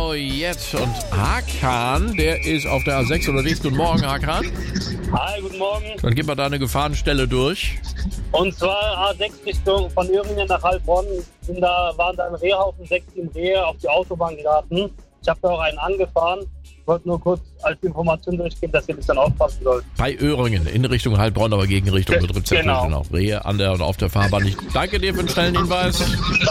So, jetzt. Und Hakan, der ist auf der A6 unterwegs. Guten Morgen, Hakan. Hi, guten Morgen. Dann gib mal deine Gefahrenstelle durch. Und zwar A6 Richtung von Öhringen nach Heilbronn. Waren da ein Rehhaufen, 16 Rehe auf die Autobahn geraten. Ich habe da auch einen angefahren. Ich wollte nur kurz als Information durchgeben, dass ihr das dann aufpassen sollt. Bei Öhringen, in Richtung Heilbronn, aber gegen Richtung Betriebszentrum. Genau. Rehe an der und auf der Fahrbahn. Ich danke dir für den schnellen Hinweis.